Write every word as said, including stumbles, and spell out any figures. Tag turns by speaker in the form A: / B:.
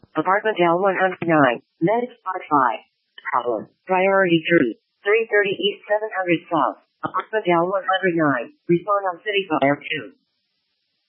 A: Apartment L one oh nine. Medic spot five. Problem. Priority three. three thirty East seven hundred South. Apartment L one oh nine. Respond on City Fire two.